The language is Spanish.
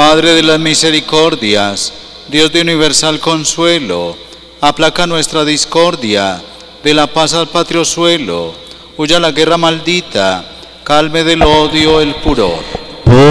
Padre de las misericordias, Dios de universal consuelo, aplaca nuestra discordia, de la paz al patrio suelo, huya la guerra maldita, calme del odio el furor.